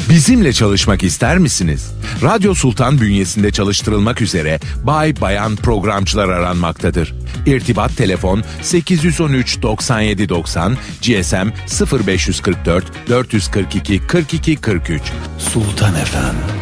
Bizimle çalışmak ister misiniz? Radyo Sultan bünyesinde çalıştırılmak üzere bay bayan programcılar aranmaktadır. İrtibat telefon 813 97 90, GSM 0544 442 42 43. Sultan FM.